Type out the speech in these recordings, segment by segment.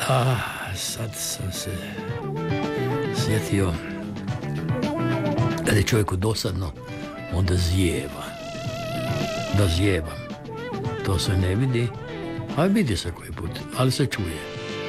Sad sam se sjetio, kad je čovjeku dosadno, onda zijeva. Da zijevam. To se ne vidi, a vidi se koji put, ali se čuje.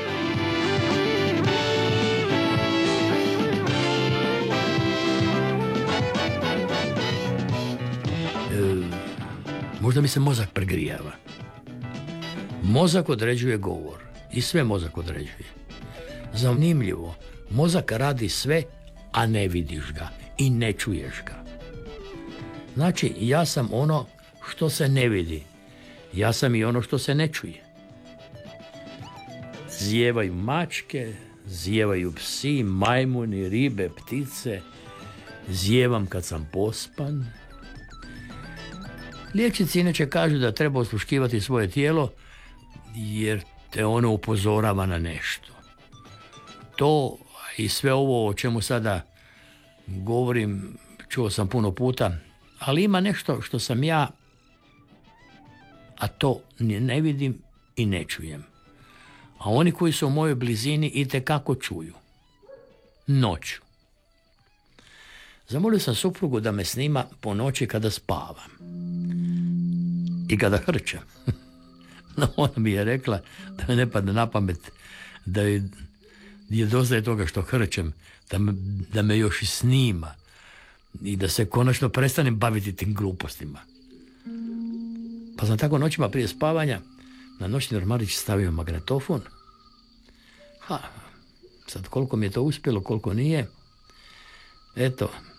Možda mi se mozak pregrijava. Mozak određuje govor. I sve mozak određuje. Zanimljivo. Mozak radi sve, a ne vidiš ga. I ne čuješ ga. Znači, ja sam ono što se ne vidi. Ja sam i ono što se ne čuje. Zijevaju mačke, zijevaju psi, majmuni, ribe, ptice. Zijevam kad sam pospan. Liječnici inače kažu da treba osluškivati svoje tijelo jer te ono upozorava na nešto. To i sve ovo o čemu sada govorim čuo sam puno puta, ali ima nešto što sam ja, a to ne vidim i ne čujem. A oni koji su u mojoj blizini itekako čuju. Noću. Zamolio sam suprugu da me snima po noći kada spavam. I kada hrčem. No, ona mi je rekla da me ne padne na pamet da je dosta toga što hrčem, da me još i snima i da se konačno prestanem baviti tim glupostima. Pa sam tako noćima prije spavanja na noćni ormarić stavio magnetofon. Sad koliko mi je to uspjelo, koliko nije, eto,